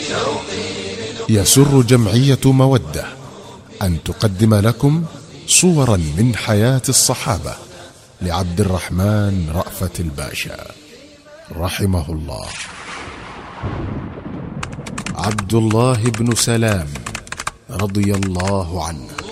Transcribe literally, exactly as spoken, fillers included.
يسر جمعية مودة أن تقدم لكم صورا من حياة الصحابة لعبد الرحمن رأفت الباشا رحمه الله. عبد الله بن سلام رضي الله عنه.